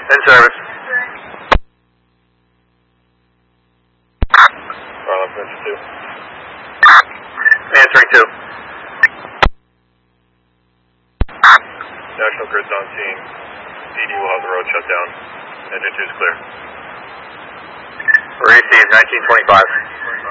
In service. Answer 2. Answering 2. National Grid's on scene. PD will have the road shut down. Engine 2 is clear. Received, 1925.